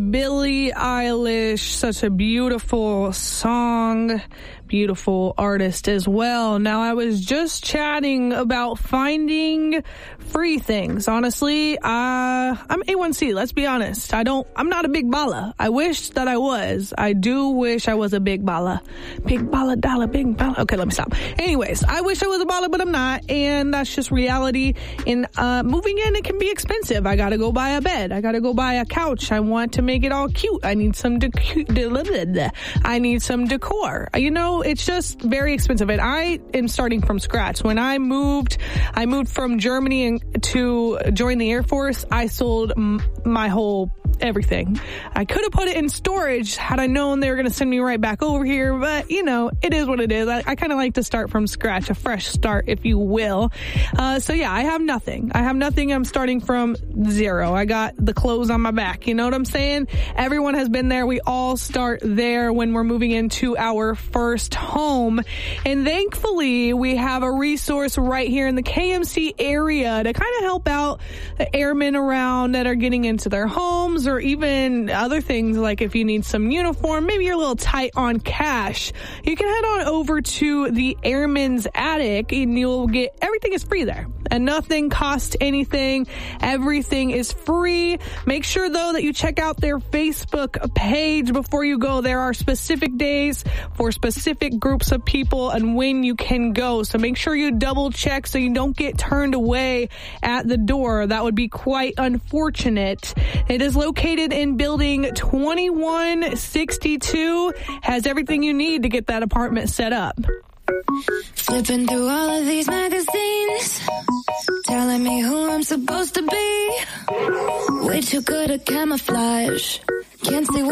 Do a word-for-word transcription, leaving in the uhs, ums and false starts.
Billie Eilish, such a beautiful song, beautiful artist as well. Now, I was just chatting about finding free things. Honestly, uh, I'm A one C, let's be honest. I don't, I'm not a big balla. I wish that I was. I do wish I was a big balla. Big balla, dollar, big balla. Okay, let me stop. Anyways, I wish I was a balla, but I'm not. And that's just reality. In uh, moving in, it can be expensive. I gotta go buy a bed. I gotta go buy a couch. I want to make it all cute. I need some dec- I need some decor. You know, it's just very expensive. And I am starting from scratch. When I moved, I moved from Germany and to join the Air Force. I sold m- my whole everything. I could have put it in storage had I known they were going to send me right back over here, but you know, it is what it is. I, I kind of like to start from scratch, a fresh start, if you will. Uh, so yeah, I have nothing. I have nothing. I'm starting from zero. I got the clothes on my back. You know what I'm saying? Everyone has been there. We all start there when we're moving into our first home. And thankfully, we have a resource right here in the K M C area to kind of help out the airmen around that are getting into their homes, or even other things like if you need some uniform, maybe you're a little tight on cash, you can head on over to the Airman's Attic and you'll get, everything is free there and nothing costs anything. Everything is free. Make sure though that you check out their Facebook page before you go. There are specific days for specific groups of people and when you can go. So make sure you double check so you don't get turned away at the door. That would be quite unfortunate. It is located Located in building twenty-one sixty-two, has everything you need to get that apartment set up. Flipping through all of these magazines, telling me who I'm supposed to be. Way too good at camouflage. Can't see what